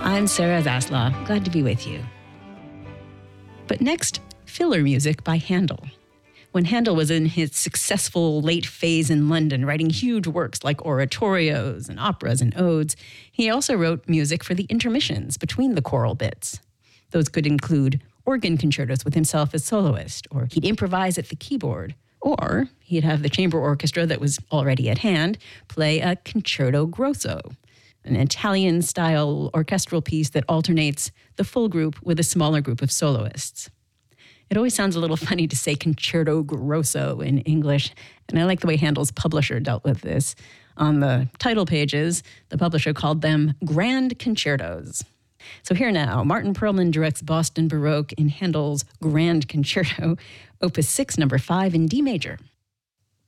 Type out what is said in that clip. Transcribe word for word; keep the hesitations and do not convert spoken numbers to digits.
I'm Sarah Zaslav. Glad to be with you. But next, filler music by Handel. When Handel was in his successful late phase in London, writing huge works like oratorios and operas and odes, he also wrote music for the intermissions between the choral bits. Those could include organ concertos with himself as soloist, or he'd improvise at the keyboard, or he'd have the chamber orchestra that was already at hand play a concerto grosso, an Italian-style orchestral piece that alternates the full group with a smaller group of soloists. It always sounds a little funny to say concerto grosso in English, and I like the way Handel's publisher dealt with this. On the title pages, the publisher called them grand concertos. So here now, Martin Perlman directs Boston Baroque in Handel's Grand Concerto, Opus six, number five in D major.